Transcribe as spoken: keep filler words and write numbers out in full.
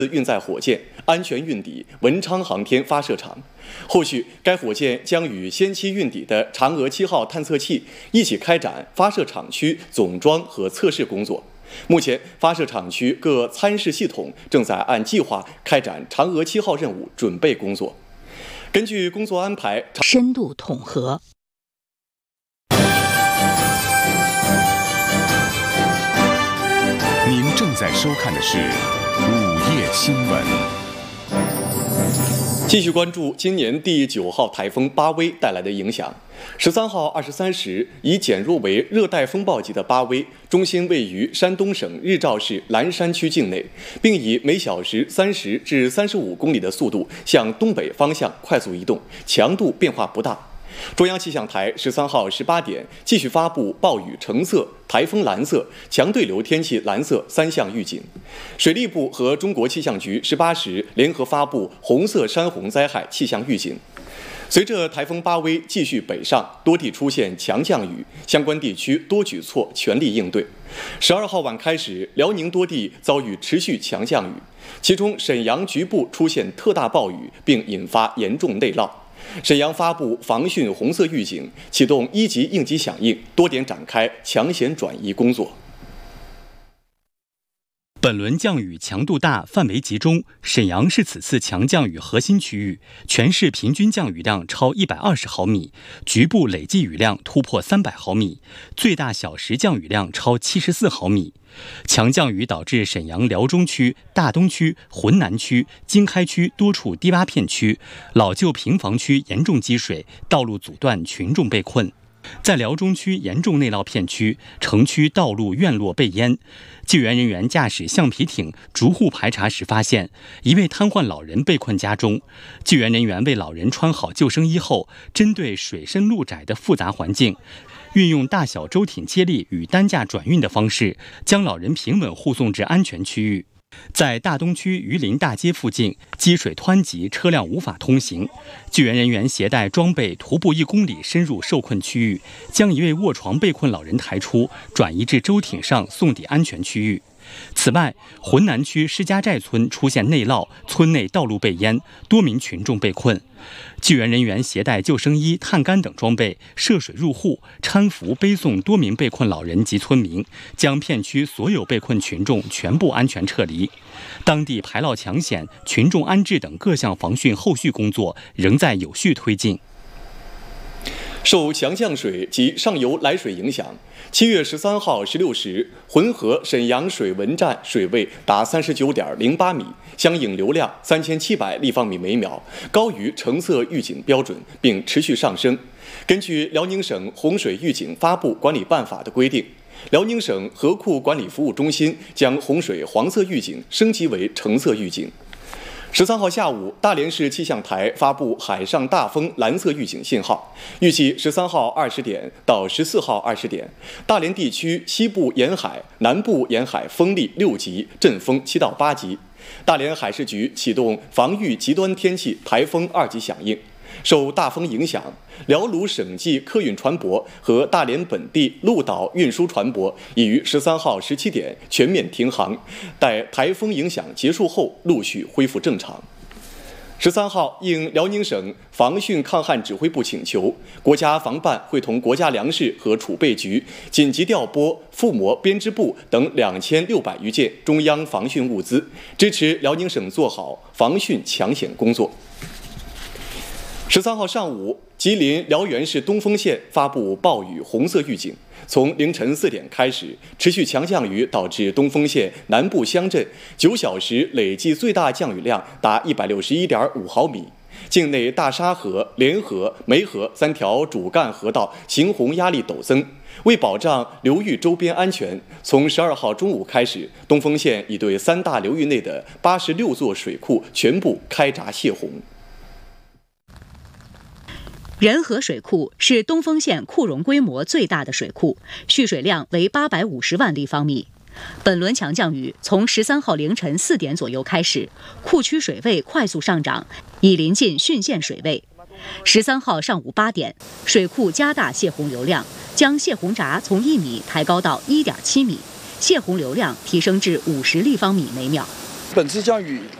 运载火箭安全运抵文昌航天发射场。后续，该火箭将与先期运抵的嫦娥七号探测器一起开展发射场区总装和测试工作。目前，发射场区各参试系统正在按计划开展嫦娥七号任务准备工作。根据工作安排， 深度统合。 您正在收看的是午夜新闻。 继续关注今年第九号台风巴威带来的影响。十三号二十三时，已减弱为热带风暴级的巴威，中心位于山东省日照市蓝山区境内，并以每小时三十至三十五公里的速度向东北方向快速移动，强度变化不大。中央气象台十三号十八点继续发布暴雨橙色、台风蓝色、强对流天气蓝色三项预警。水利部和中国气象局十八时联合发布红色山洪灾害气象预警。随着台风巴威继续北上，多地出现强降雨，相关地区多举措全力应对。十二号晚开始，辽宁多地遭遇持续强降雨，其中沈阳局部出现特大暴雨，并引发严重内涝。沈阳发布防汛红色预警，启动一级应急响应，多点展开抢险转移工作。 本轮降雨强度大，范围集中，沈阳是此次强降雨核心区域，全市平均降雨量超一百二十毫米，局部累计雨量突破三百毫米，最大小时降雨量超七十四毫米。强降雨导致沈阳辽中区、大东区、浑南区、经开区多处低洼片区、老旧平房区严重积水，道路阻断，群众被困。在辽中区严重内涝片区，城区道路院落被淹，救援人员驾驶橡皮艇逐户排查时发现，一位瘫痪老人被困家中。救援人员为老人穿好救生衣后，针对水深路窄的复杂环境，运用大小舟艇接力与担架转运的方式，将老人平稳护送至安全区域。在大东区榆林大街附近，积水湍急，车辆无法通行。救援人员携带装备，徒步一公里深入受困区域，将一位卧床被困老人抬出，转移至舟艇上送抵安全区域。此外，浑南区施家寨村出现内涝，村内道路被淹，多名群众被困。救援人员携带救生衣、探杆等装备，涉水入户，搀扶背送多名被困老人及村民，将片区所有被困群众全部安全撤离。当地排涝抢险、群众安置等各项防汛后续工作仍在有序推进。 受强降水及上游来水影响，七月十三号十六时，浑河沈阳水文站水位达三十九点零八米，相应流量三千七百立方米每秒，高于橙色预警标准，并持续上升。根据辽宁省洪水预警发布管理办法的规定，辽宁省河库管理服务中心将洪水黄色预警升级为橙色预警。十三号下午，大连市气象台发布海上大风蓝色预警信号，预计十三号二十点到十四号二十点，大连地区西部沿海、南部沿海风力六级，阵风七到八级。大连海事局启动防御极端天气台风二级响应。受大风影响，辽鲁省际客运船舶和大连本地陆岛运输船舶已于十三号十七点全面停航，待台风影响结束后陆续恢复正常。十三号，应辽宁省防汛抗旱指挥部请求，国家防办会同国家粮食和储备局紧急调拨覆膜编织布等两千六百余件中央防汛物资，支持辽宁省做好防汛抢险工作。十三号上午，吉林辽源市东丰县发布暴雨红色预警。从凌晨四点开始，持续强降雨导致东丰县南部乡镇九小时累计最大降雨量达一百六十一点五毫米。境内大沙河、连河、梅河三条主干河道行洪压力陡增。为保障流域周边安全，从十二号中午开始，东丰县已对三大流域内的八十六座水库全部开闸泄洪。 仁和水库是东丰县库容规模最大的水库，蓄水量为八百五十万立方米。本轮强降雨从十三号凌晨四点左右开始，库区水位快速上涨，已临近汛限水位。十三号上午八点，水库加大泄洪流量，将泄洪闸从一米抬高到一点七米，泄洪流量提升至五十立方米每秒。 本次降雨